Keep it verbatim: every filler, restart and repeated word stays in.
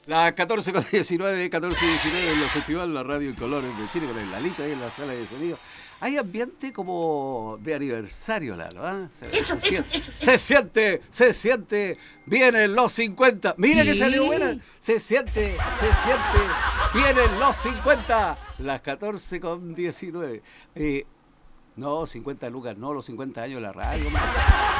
Las catorce con diecinueve, catorce y diecinueve en el Festival La Radio en Colores de Chile, con el Lalito ahí en la sala de sonido. Hay ambiente como de aniversario, Lalo, ¿ah? Se, Eso, se eso, siente, eso. se siente, se siente, vienen los cincuenta. Mira que salió buena. Se siente, se siente, vienen los cincuenta. Las catorce con diecinueve. Eh, no, cincuenta lucas, no, los cincuenta años de la radio, man.